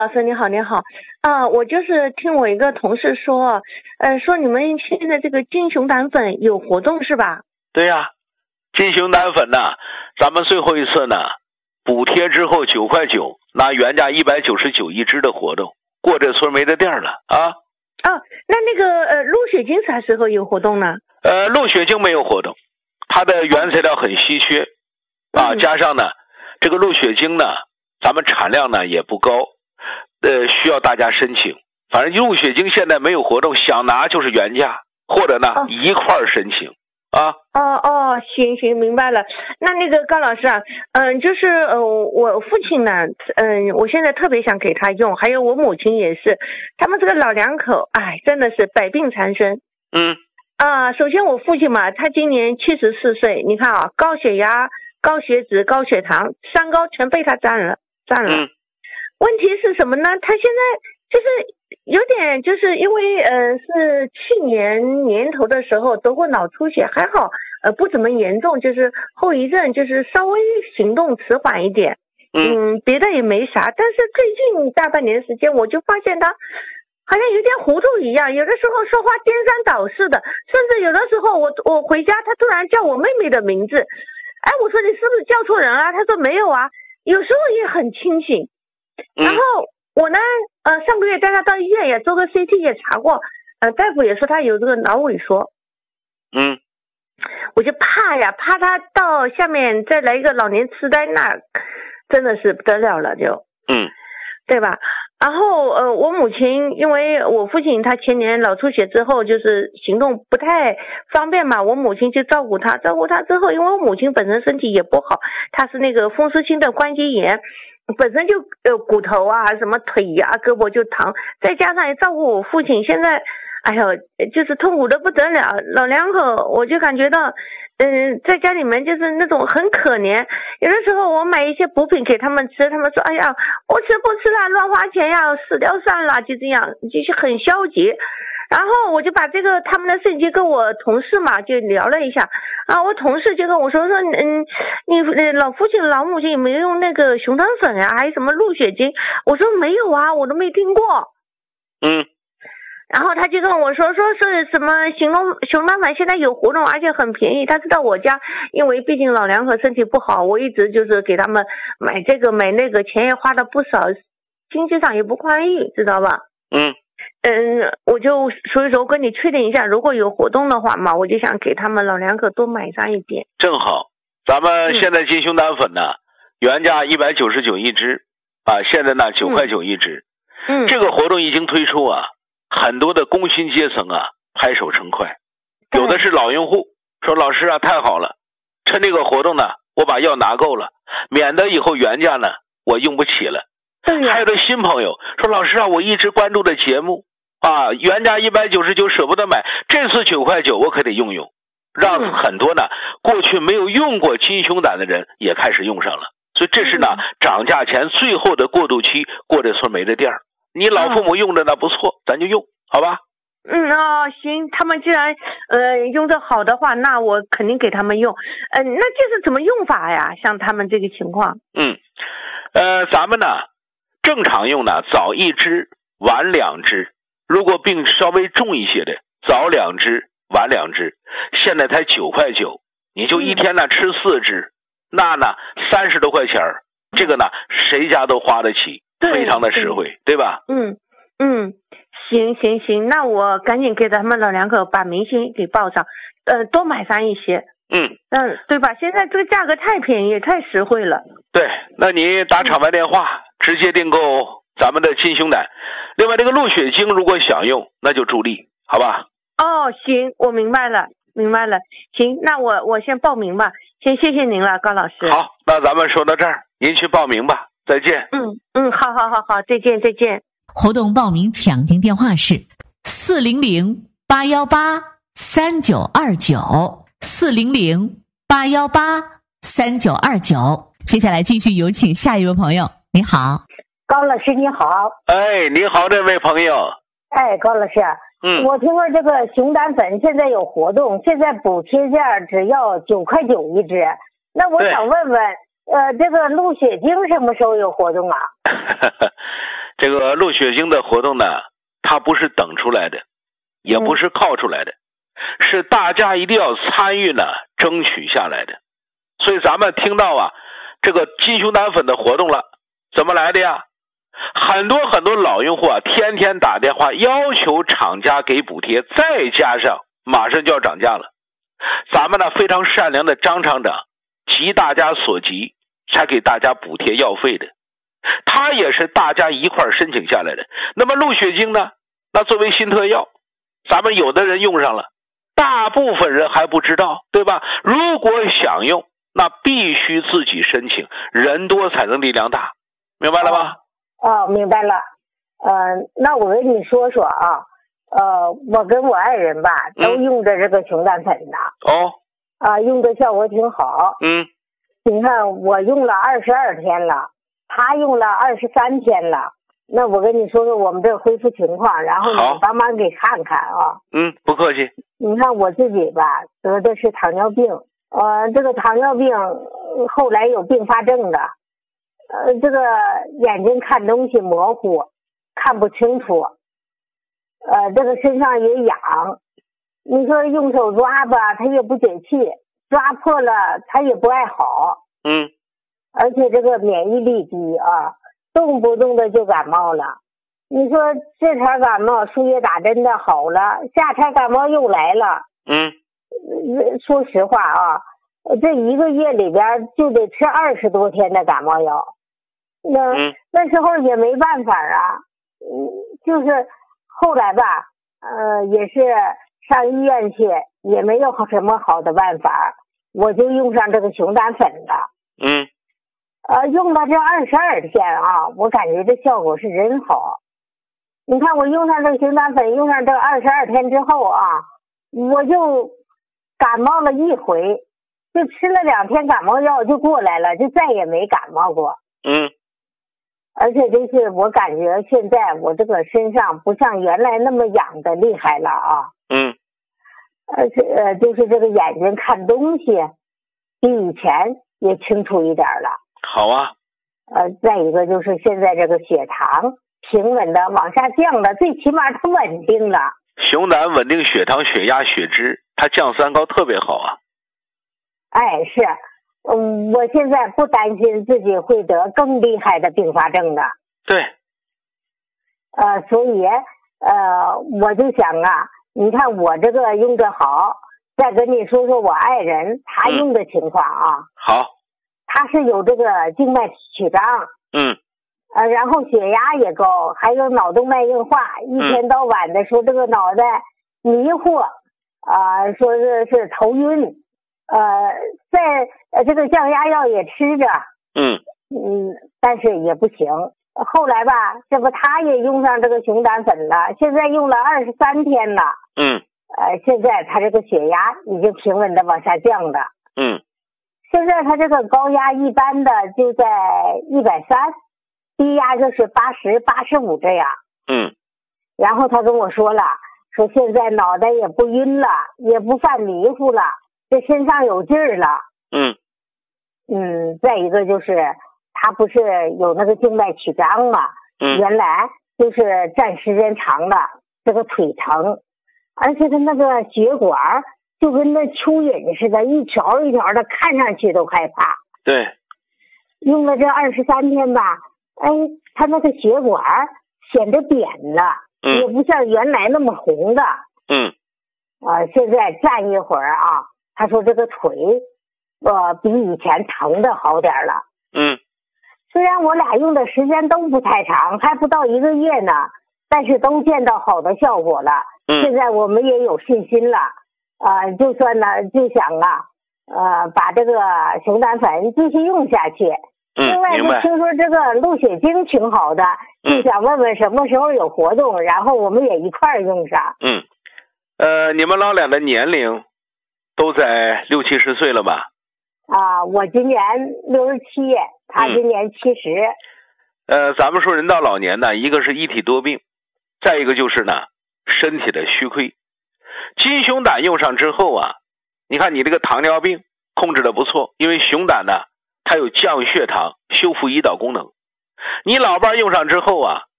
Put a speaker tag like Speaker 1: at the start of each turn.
Speaker 1: 老师你好，你好我就是听我一个同事说，说你们现在这个金熊胆粉有活动是吧？
Speaker 2: 对呀，金熊胆粉呢，咱们最后一次呢，补贴之后9块9，拿原价199一支的活动，过这村没得店了啊。
Speaker 1: 那个鹿血晶啥时候有活动呢？
Speaker 2: 鹿血晶没有活动，它的原材料很稀缺加上呢，这个鹿血晶呢，咱们产量呢也不高，需要大家申请。反正鹿血晶现在没有活动，想拿就是原价，或者呢一块儿申请啊。
Speaker 1: 行，明白了。那个高老师啊，就是我父亲呢，我现在特别想给他用，还有我母亲也是，他们这个老两口，真的是百病缠身。首先我父亲嘛，他今年74岁，你看高血压、高血脂、高血糖，3高全被他占了。问题是什么呢？他现在就是有点，就是因为是去年年头的时候得过脑出血，还好不怎么严重，就是后遗症就是稍微行动迟缓一点，别的也没啥。但是最近大半年时间，我就发现他好像有点糊涂一样，有的时候说话颠三倒四的，甚至有的时候我回家，他突然叫我妹妹的名字，我说你是不是叫错人啊？他说没有啊，有时候也很清醒。然后我呢上个月带他到医院也做个 CT 也查过，大夫也说他有这个脑萎缩。我就怕他到下面再来一个老年痴呆，那真的是不得了了就。对吧？然后我母亲，因为我父亲他前年脑出血之后就是行动不太方便嘛，我母亲就照顾他之后，因为我母亲本身身体也不好，她是那个风湿性的关节炎，本身就骨头什么腿胳膊就疼，再加上也照顾我父亲，现在就是痛苦的不得了。老两口我就感觉到在家里面就是那种很可怜，有的时候我买一些补品给他们吃，他们说不吃了，乱花钱呀，死掉算了，就这样，就是很消极。然后我就把这个他们的事情跟我同事嘛就聊了一下我同事就跟我说你老父亲老母亲有没有用那个熊胆粉还有什么鹿血晶？我说没有我都没听过。然后他就跟我说是什么熊胆粉现在有活动，而且很便宜。他知道我家因为毕竟老两口身体不好，我一直就是给他们买这个买那个，钱也花的不少，经济上也不宽裕，知道吧？我就所以说跟你确定一下，如果有活动的话嘛，我就想给他们老两口多买上一点。
Speaker 2: 正好，咱们现在金熊胆粉呢，原价199一支现在呢9块9一支。这个活动一经推出很多的工薪阶层拍手称快，有的是老用户说老师太好了，趁这个活动呢，我把药拿够了，免得以后原价呢我用不起了。还有的新朋友说老师我一直关注的节目原价199舍不得买，这次9块9我可得用，让很多呢过去没有用过金熊胆的人也开始用上了。所以这是呢涨价前最后的过渡期，过这村没得店儿。你老父母用的那不错，咱就用，好吧？
Speaker 1: 行，他们既然用的好的话，那我肯定给他们用。那这是怎么用法呀？像他们这个情况。
Speaker 2: 咱们呢正常用呢早1支晚2支，如果病稍微重一些的早2支晚2支。现在才9块9，你就一天呢吃4支，那呢30多块钱，这个呢谁家都花得起，非常的实惠，对吧？
Speaker 1: 行，那我赶紧给他们老两口把明星给报上，多买上一些。对吧？现在这个价格太便宜，太实惠了。
Speaker 2: 对，那你打场外电话直接订购咱们的金熊胆。另外这个鹿血晶如果想用，那就助力，好吧？
Speaker 1: 行，我明白了。行，那我先报名吧。先谢谢您了，高老师。
Speaker 2: 好，那咱们说到这儿，您去报名吧。再见。
Speaker 1: 好，再见。
Speaker 3: 活动报名抢订电话是400-818-3929，400-818-3929。接下来继续有请下一位朋友。你好，
Speaker 4: 高老师你好。
Speaker 2: 你好，这位朋友。
Speaker 4: 高老师，我听说这个熊胆粉现在有活动，现在补贴价只要9块9一支。那我想问问，这个鹿血晶什么时候有活动啊？
Speaker 2: 这个鹿血精的活动呢，它不是等出来的，也不是靠出来的，是大家一定要参与呢，争取下来的。所以咱们听到啊，这个金熊胆粉的活动了，怎么来的呀？很多老用户啊，天天打电话要求厂家给补贴，再加上马上就要涨价了。咱们呢非常善良的张厂长，急大家所急，才给大家补贴药费的。他也是大家一块申请下来的。那么鹿血精呢？那作为新特药，咱们有的人用上了，大部分人还不知道，对吧？如果想用，那必须自己申请，人多才能力量大，明白了吗？
Speaker 4: 明白了。那我跟你说说啊，我跟我爱人吧，都用着这个熊胆粉的。用的效果挺好。你看我用了22天了，他用了23天了。那我跟你说说我们这恢复情况，然后你帮忙给看看啊。
Speaker 2: 不客气。
Speaker 4: 你看我自己吧，得的是糖尿病。这个糖尿病后来有并发症的。这个眼睛看东西模糊，看不清楚。这个身上也痒。你说用手抓吧，它也不解气，抓破了它也不爱好。而且这个免疫力低啊，动不动的就感冒了。你说这茬感冒输液打针的好了，下茬感冒又来了。说实话啊，这1个月里边就得吃20多天的感冒药。那时候也没办法啊。就是后来吧，也是上医院去，也没有什么好的办法，我就用上这个熊胆粉了。用了这22天啊，我感觉这效果是真好。你看我用上这个熊胆粉，用上这22天之后啊，我就感冒了一回，就吃了2天感冒药就过来了，就再也没感冒过。而且就是我感觉现在我这个身上不像原来那么痒的厉害了啊。而且就是这个眼睛看东西比以前也清楚一点了。
Speaker 2: 好啊。
Speaker 4: 再一个就是现在这个血糖平稳的往下降了，最起码它稳定了。
Speaker 2: 熊胆稳定血糖、血压、血脂，它降三高特别好啊。
Speaker 4: 是。我现在不担心自己会得更厉害的并发症的。
Speaker 2: 对。
Speaker 4: 所以我就想啊，你看我这个用着好，再跟你说说我爱人他用的情况啊。
Speaker 2: 好。
Speaker 4: 他是有这个静脉曲张。然后血压也高，还有脑动脉硬化，一天到晚的说这个脑袋迷糊，说是头晕。在这个降压药也吃着。但是也不行。后来吧，这不他也用上这个熊胆粉了，现在用了23天了。现在他这个血压已经平稳的往下降了。现在他这个高压一般的就在130，低压就是80、85这样。然后他跟我说了，说现在脑袋也不晕了，也不犯迷糊了，这身上有劲儿了。再一个就是他不是有那个静脉曲张嘛。原来就是站时间长了，这个腿疼，而且他那个血管就跟那蚯蚓似的，一条一条的，看上去都害怕。
Speaker 2: 对。
Speaker 4: 用了这23天吧，他那个血管显得扁了。也不像原来那么红的。现在站一会儿啊，他说这个腿比以前疼的好点了。虽然我俩用的时间都不太长，还不到1个月呢，但是都见到好的效果了。现在我们也有信心了。就算呢，就想把这个熊胆粉继续用下去。另外就听说这个鹿血精挺好的，就想问问什么时候有活动，然后我们也一块儿用上。
Speaker 2: 你们老俩的年龄都在60、70岁了吧？
Speaker 4: 我今年67，他今年70。
Speaker 2: 咱们说人到老年呢，一个是一体多病，再一个就是呢身体的虚亏。金熊胆用上之后啊，你看你这个糖尿病控制的不错，因为熊胆呢它有降血糖、修复胰岛功能。你老伴用上之后啊，